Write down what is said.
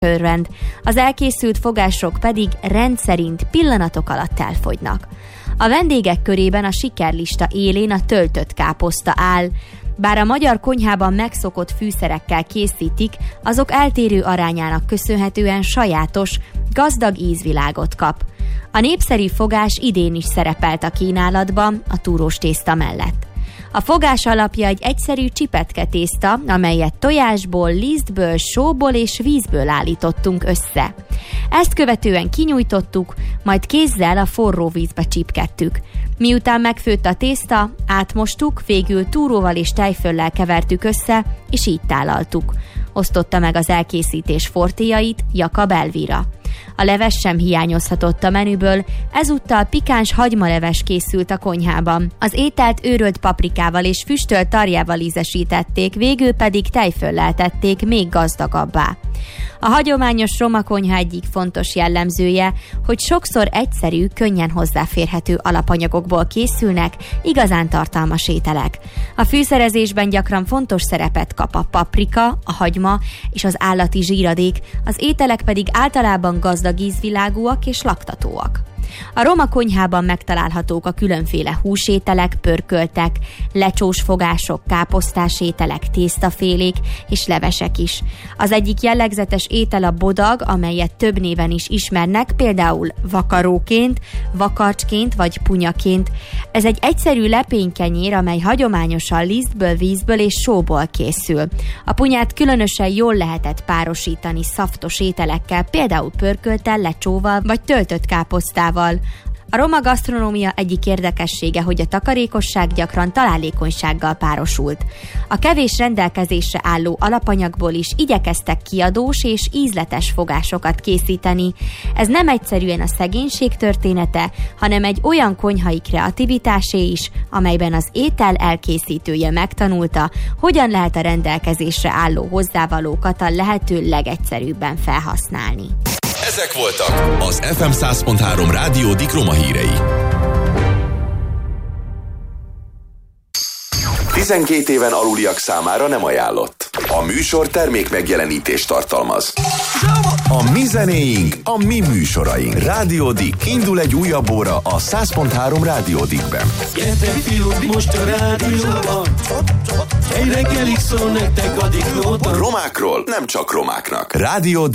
örvend, az elkészült fogások pedig rendszerint pillanatok alatt elfogynak. A vendégek körében a sikerlista élén a töltött káposzta áll. Bár a magyar konyhában megszokott fűszerekkel készítik, azok eltérő arányának köszönhetően sajátos, gazdag ízvilágot kap. A népszerű fogás idén is szerepelt a kínálatban a túrós tészta mellett. A fogás alapja egy egyszerű csipetke tészta, amelyet tojásból, lisztből, sóból és vízből állítottunk össze. Ezt követően kinyújtottuk, majd kézzel a forró vízbe csipkedtük. Miután megfőtt a tészta, átmostuk, végül túróval és tejföllel kevertük össze, és így tálaltuk. Osztotta meg az elkészítés fortéjait Jakab Elvira. A leves sem hiányozhatott a menüből, ezúttal pikáns hagymaleves készült a konyhában. Az ételt őrölt paprikával és füstölt tarjával ízesítették, végül pedig tejföllel tették még gazdagabbá. A hagyományos roma konyha egyik fontos jellemzője, hogy sokszor egyszerű, könnyen hozzáférhető alapanyagokból készülnek igazán tartalmas ételek. A fűszerezésben gyakran fontos szerepet kap a paprika, a hagyma és az állati zsíradék, az ételek pedig általában gazdag ízvilágúak és laktatóak. A roma konyhában megtalálhatók a különféle húsételek, pörköltek, lecsós fogások, káposztás ételek, tésztafélék és levesek is. Az egyik jellegzetes étel a bodag, amelyet több néven is ismernek, például vakaróként, vakarcsként vagy punyaként. Ez egy egyszerű lepénykenyér, amely hagyományosan lisztből, vízből és sóból készül. A punyát különösen jól lehetett párosítani szaftos ételekkel, például pörkölttel, lecsóval vagy töltött káposztával. A roma gasztronómia egyik érdekessége, hogy a takarékosság gyakran találékonysággal párosult. A kevés rendelkezésre álló alapanyagból is igyekeztek kiadós és ízletes fogásokat készíteni. Ez nem egyszerűen a szegénység története, hanem egy olyan konyhai kreativitásé is, amelyben az étel elkészítője megtanulta, hogyan lehet a rendelkezésre álló hozzávalókat a lehető legegyszerűbben felhasználni. Ezek voltak az FM 100.3 Rádió Dikroma hírei. 12 éven aluliak számára nem ajánlott. A műsor termék megjelenítést tartalmaz. A mi zenéink, a mi műsoraink. Rádió Dik. Indul egy újabb óra a 100.3 Rádió Dikben. Gyertek fiúk, most a rádióban. Egy reggelig szól nektek a Diklóban. Romákról nem csak romáknak. Rádió